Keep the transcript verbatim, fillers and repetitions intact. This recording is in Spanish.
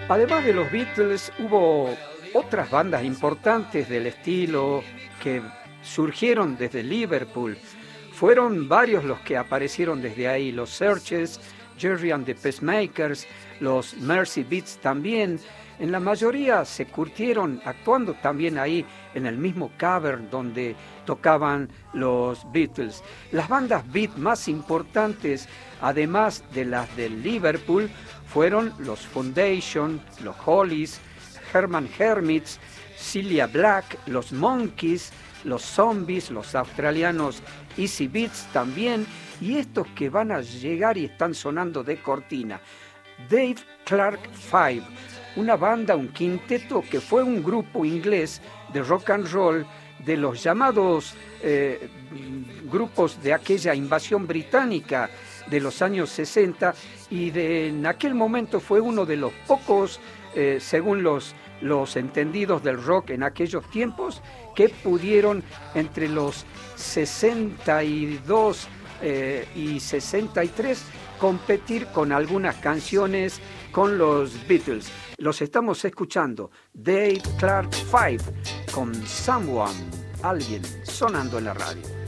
Además de los Beatles, hubo otras bandas importantes del estilo que surgieron desde Liverpool. Fueron varios los que aparecieron desde ahí, los Searchers, Gerry and the Pacemakers, los Mercy Beats también. En la mayoría se curtieron actuando también ahí en el mismo cavern donde tocaban los Beatles. Las bandas beat más importantes, además de las de Liverpool, fueron los Foundation, los Hollies, Herman Hermits, Cilla Black, los Monkees, los Zombies, los australianos Easy Beats también, y estos que van a llegar y están sonando de cortina, Dave Clark Five, una banda, un quinteto que fue un grupo inglés de rock and roll de los llamados eh, grupos de aquella invasión británica de los años sesenta, y de, en aquel momento fue uno de los pocos, eh, según los, los entendidos del rock en aquellos tiempos, que pudieron entre los sesenta y dos eh, y sesenta y tres competir con algunas canciones con los Beatles. Los estamos escuchando, Dave Clark Five, con Someone, alguien, sonando en la radio.